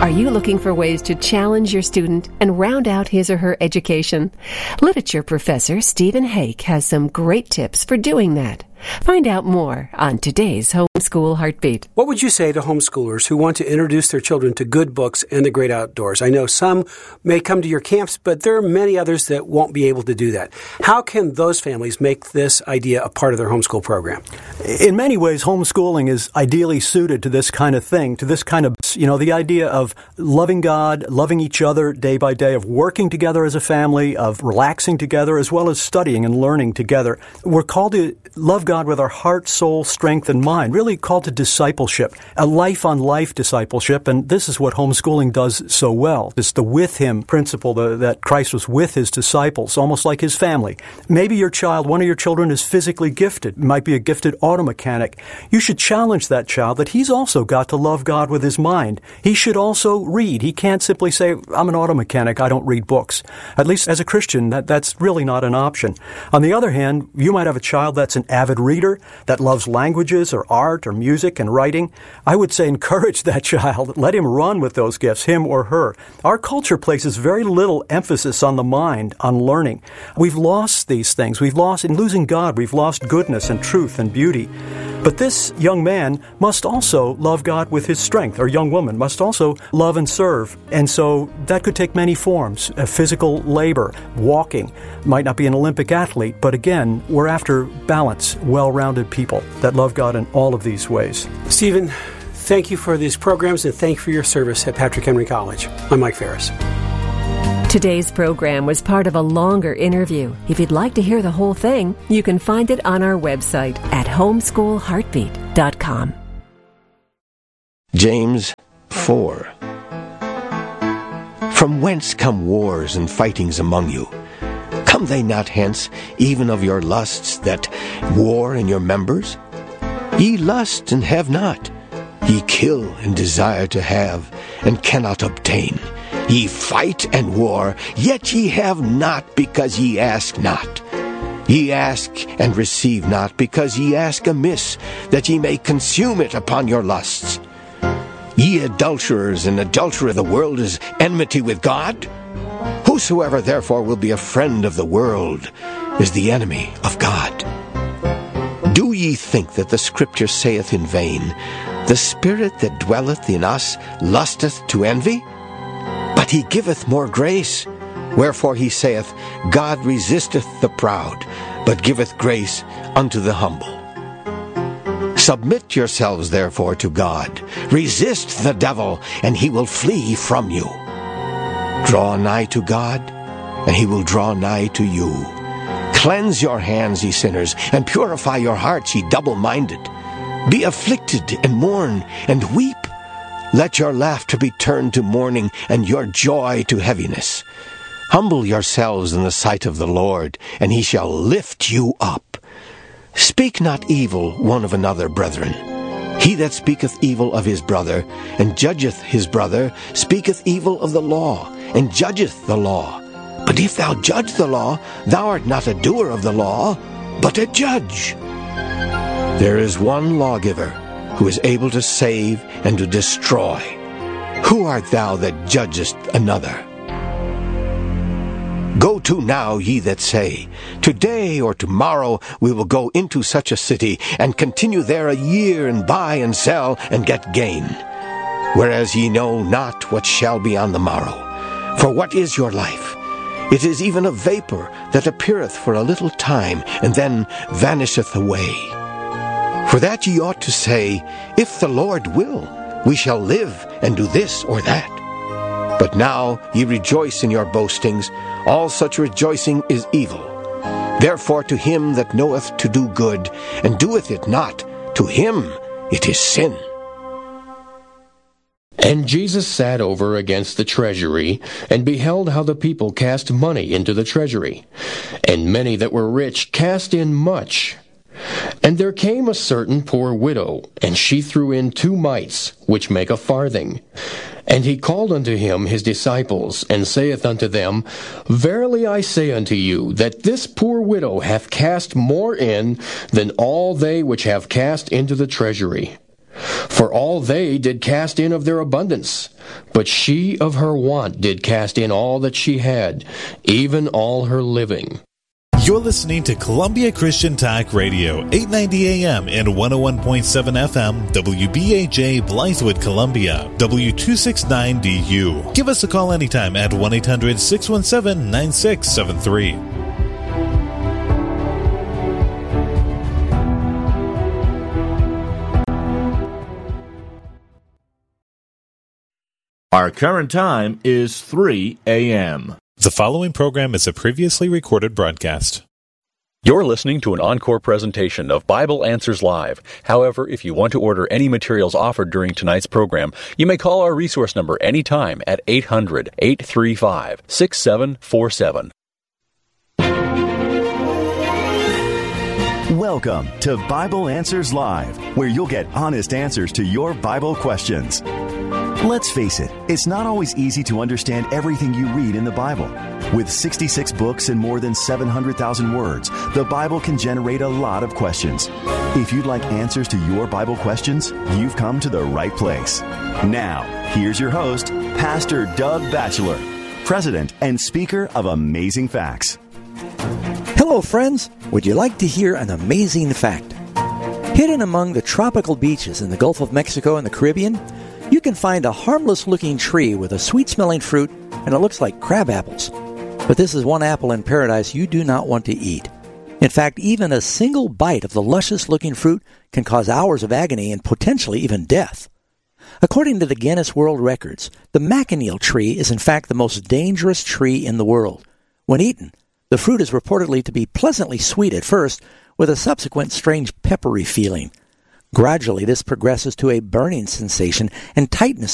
Are you looking for ways to challenge your student and round out his or her education? Literature professor Stephen Hake has some great tips for doing that. Find out more on today's Homeschool Heartbeat. What would you say to homeschoolers who want to introduce their children to good books and the great outdoors? I know some may come to your camps, but there are many others that won't be able to do that. How can those families make this idea a part of their homeschool program? In many ways, homeschooling is ideally suited to this kind of thing, to this kind of, the idea of loving God, loving each other day by day, of working together as a family, of relaxing together, as well as studying and learning together. We're called to love God with our heart, soul, strength, and mind, really called to discipleship, a life-on-life discipleship, and this is what homeschooling does so well. It's the with Him principle that Christ was with His disciples, almost like His family. Maybe your child, one of your children, is physically gifted, might be a gifted auto mechanic. You should challenge that child that he's also got to love God with his mind. He should also read. He can't simply say, I'm an auto mechanic, I don't read books. At least as a Christian, that's really not an option. On the other hand, you might have a child that's an avid reader, that loves languages or art or music and writing. I would say encourage that child. Let him run with those gifts, him or her. Our culture places very little emphasis on the mind, on learning. We've lost these things. In losing God, we've lost goodness and truth and beauty. But this young man must also love God with his strength, or young woman must also love and serve. And so that could take many forms. Physical labor, walking, might not be an Olympic athlete, but again, we're after balance, well-rounded people that love God in all of these ways. Stephen, thank you for these programs and thank you for your service at Patrick Henry College. I'm Mike Ferris. Today's program was part of a longer interview. If you'd like to hear the whole thing, you can find it on our website at homeschoolheartbeat.com. James 4. From whence come wars and fightings among you? Come they not hence, even of your lusts that war in your members? Ye lust and have not. Ye kill and desire to have, and cannot obtain. Ye fight and war, yet ye have not, because ye ask not. Ye ask and receive not, because ye ask amiss, that ye may consume it upon your lusts. Ye adulterers and adulterer, the world is enmity with God. Whosoever therefore will be a friend of the world is the enemy of God. Do ye think that the Scripture saith in vain, The Spirit that dwelleth in us lusteth to envy? But he giveth more grace. Wherefore he saith, God resisteth the proud, but giveth grace unto the humble. Submit yourselves therefore to God. Resist the devil, and he will flee from you. Draw nigh to God, and he will draw nigh to you. Cleanse your hands, ye sinners, and purify your hearts, ye double-minded. Be afflicted, and mourn, and weep. Let your laughter be turned to mourning, and your joy to heaviness. Humble yourselves in the sight of the Lord, and he shall lift you up. Speak not evil one of another, brethren. He that speaketh evil of his brother, and judgeth his brother, speaketh evil of the law, and judgeth the law. But if thou judge the law, thou art not a doer of the law, but a judge. There is one lawgiver, who is able to save and to destroy. Who art thou that judgest another? Go to now, ye that say, Today or tomorrow we will go into such a city, and continue there a year, and buy and sell, and get gain. Whereas ye know not what shall be on the morrow. For what is your life? It is even a vapor that appeareth for a little time, and then vanisheth away. For that ye ought to say, If the Lord will, we shall live and do this or that. But now ye rejoice in your boastings. All such rejoicing is evil. Therefore to him that knoweth to do good, and doeth it not, to him it is sin. And Jesus sat over against the treasury, and beheld how the people cast money into the treasury. And many that were rich cast in much. And there came a certain poor widow, and she threw in 2 mites, which make a farthing. And he called unto him his disciples, and saith unto them, Verily I say unto you, that this poor widow hath cast more in than all they which have cast into the treasury. For all they did cast in of their abundance, but she of her want did cast in all that she had, even all her living. You're listening to Columbia Christian Talk Radio, 890 AM and 101.7 FM, WBAJ Blythewood, Columbia, W269DU. Give us a call anytime at 1-800-617-9673. Our current time is 3 a.m. The following program is a previously recorded broadcast. You're listening to an encore presentation of Bible Answers Live. However, if you want to order any materials offered during tonight's program, you may call our resource number anytime at 800-835-6747. Welcome to Bible Answers Live, where you'll get honest answers to your Bible questions. Let's face it, it's not always easy to understand everything you read in the Bible. With 66 books and more than 700,000 words, the Bible can generate a lot of questions. If you'd like answers to your Bible questions, you've come to the right place. Now, here's your host, Pastor Doug Batchelor, President and Speaker of Amazing Facts. Hello, friends. Would you like to hear an amazing fact? Hidden among the tropical beaches in the Gulf of Mexico and the Caribbean, you can find a harmless-looking tree with a sweet-smelling fruit, and it looks like crab apples. But this is one apple in paradise you do not want to eat. In fact, even a single bite of the luscious-looking fruit can cause hours of agony and potentially even death. According to the Guinness World Records, the maconoil tree is in fact the most dangerous tree in the world. When eaten, the fruit is reportedly to be pleasantly sweet at first, with a subsequent strange peppery feeling. Gradually, this progresses to a burning sensation and tightness